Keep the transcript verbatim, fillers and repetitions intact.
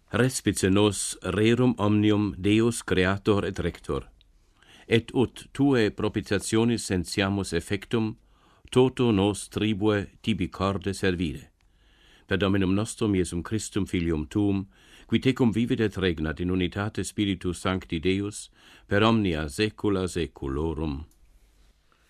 respice nos rerum omnium Deus creator et rector, et ut tuae propitiationis sentiamus effectum, toto nos tribue tibi corde servire. Per Dominum nostrum Iesum Christum Filium tuum, qui tecum vivit et regnat in unitate Spiritus Sancti Deus, per omnia saecula saeculorum.